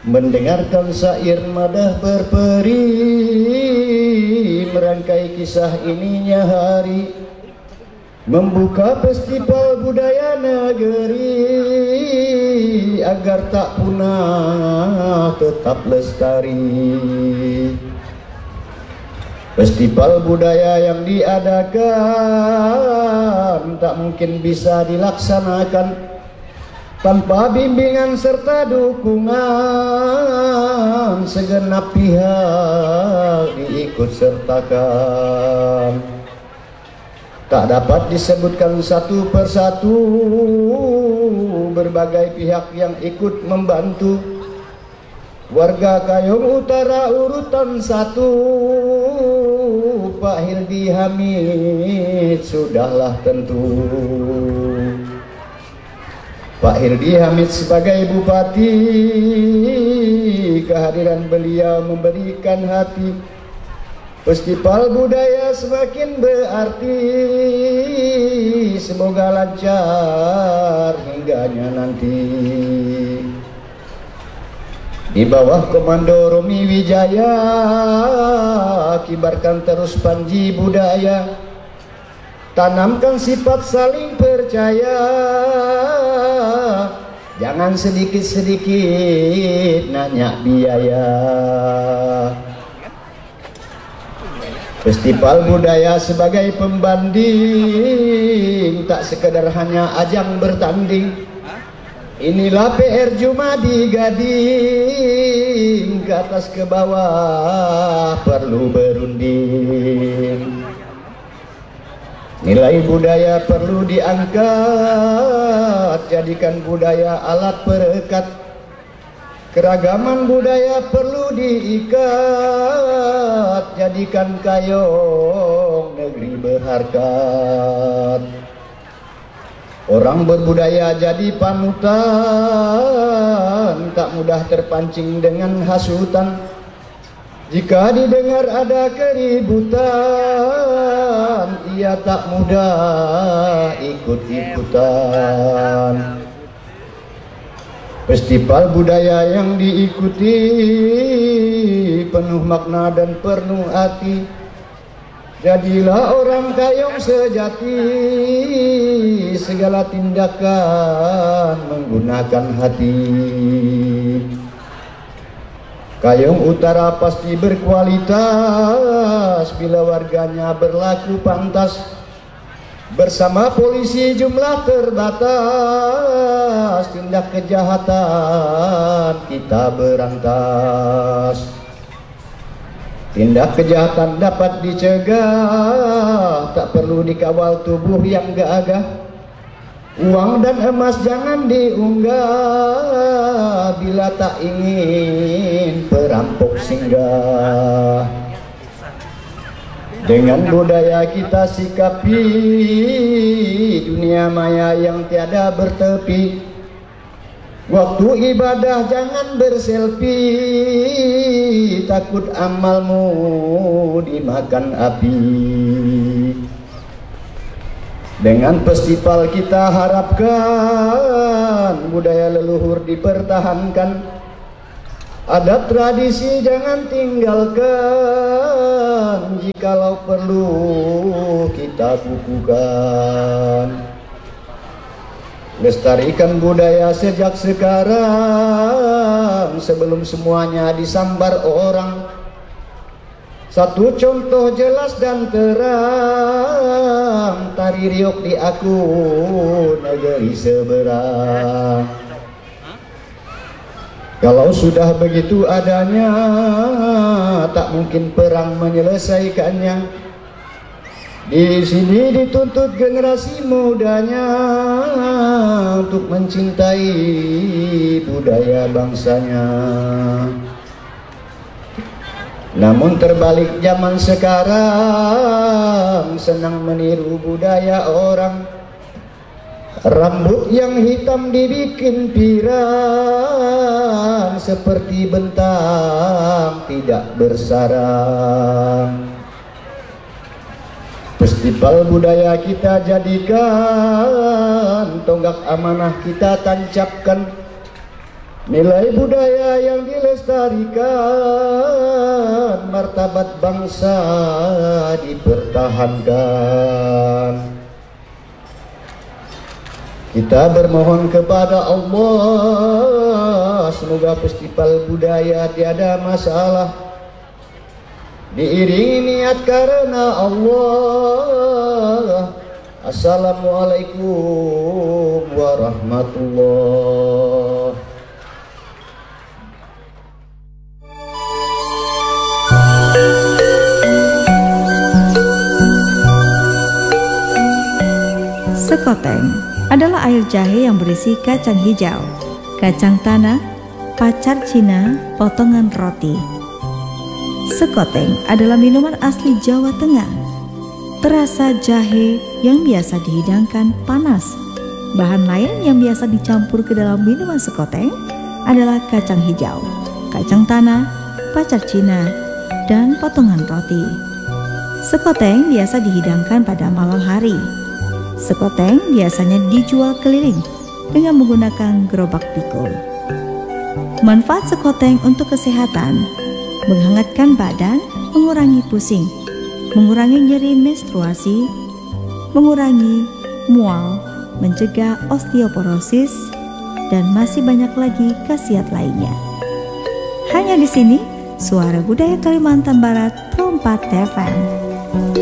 mendengarkan syair madah berperi, merangkai kisah ininya hari, membuka festival budaya negeri agar tak punah tetap lestari. Festival budaya yang diadakan tak mungkin bisa dilaksanakan tanpa bimbingan serta dukungan segenap pihak diikut sertakan. Tak dapat disebutkan satu persatu berbagai pihak yang ikut membantu. Warga Kayong Utara urutan 1, Pak Hildi Hamid sudahlah tentu. Pak Hildi Hamid sebagai bupati, kehadiran beliau memberikan hati. Festival budaya semakin berarti, semoga lancar hingganya nanti. Di bawah komando Romi Wijaya, kibarkan terus panji budaya, tanamkan sifat saling percaya, jangan sedikit-sedikit nanya biaya. Festival budaya sebagai pembanding, tak sekedar hanya ajang bertanding. Inilah PR Jumadi Gading, ke atas ke bawah perlu berunding. Nilai budaya perlu diangkat, jadikan budaya alat perekat. Keragaman budaya perlu diikat, jadikan Kayong negeri berharkat. Orang berbudaya jadi panutan, tak mudah terpancing dengan hasutan. Jika didengar ada keributan, ia tak mudah ikut-ikutan. Festival budaya yang diikuti penuh makna dan penuh arti. Jadilah orang Kayong sejati, segala tindakan menggunakan hati. Kayong Utara pasti berkualitas bila warganya berlaku pantas. Bersama polisi jumlah terbatas, tindak kejahatan kita berantas. Tindak kejahatan dapat dicegah, tak perlu dikawal tubuh yang gagah. Uang dan emas jangan diunggah, bila tak ingin perampok singgah. Dengan budaya kita sikapi dunia maya yang tiada bertepi. Waktu ibadah jangan berselfie, takut amalmu dimakan api. Dengan festival kita harapkan budaya leluhur dipertahankan. Adat tradisi jangan tinggalkan, jikalau perlu kita bukukan. Lestarikan budaya sejak sekarang, sebelum semuanya disambar orang. Satu contoh jelas dan terang, tari riok di aku negeri seberang. Kalau sudah begitu adanya, tak mungkin perang menyelesaikannya. Di sini dituntut generasi mudanya untuk mencintai budaya bangsanya. Namun terbalik zaman sekarang, senang meniru budaya orang. Rambut yang hitam dibikin pirang, seperti bentang tidak bersarang. Festival budaya kita jadikan tonggak amanah kita tancapkan. Nilai budaya yang dilestarikan, martabat bangsa dipertahankan. Kita bermohon kepada Allah, semoga festival budaya tiada masalah, diiringi niat karena Allah. Assalamualaikum warahmatullahi. Sekoteng adalah air jahe yang berisi kacang hijau, kacang tanah, pacar Cina, potongan roti. Sekoteng adalah minuman asli Jawa Tengah. Terasa jahe yang biasa dihidangkan panas. Bahan lain yang biasa dicampur ke dalam minuman sekoteng adalah kacang hijau, kacang tanah, pacar Cina, dan potongan roti. Sekoteng biasa dihidangkan pada malam hari. Sekoteng biasanya dijual keliling dengan menggunakan gerobak pikul. Manfaat sekoteng untuk kesehatan: menghangatkan badan, mengurangi pusing, mengurangi nyeri menstruasi, mengurangi mual, mencegah osteoporosis, dan masih banyak lagi khasiat lainnya. Hanya di sini, Suara Budaya Kalimantan Barat, Pro 4 FM.